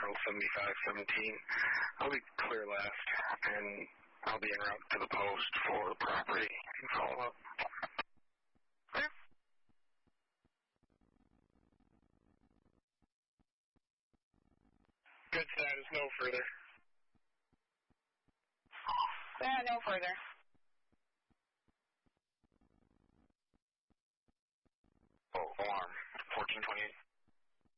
from 7517. I'll be clear left, and I'll be en route to the post for property and follow up. Clear. Good status, no further. Yeah, no further.